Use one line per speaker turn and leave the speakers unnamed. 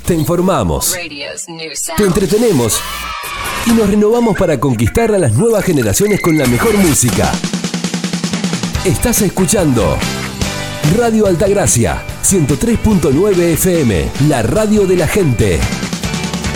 Te informamos, te entretenemos y nos renovamos para conquistar a las nuevas generaciones con la mejor música. Estás escuchando Radio Altagracia, 103.9 FM, la radio de la gente.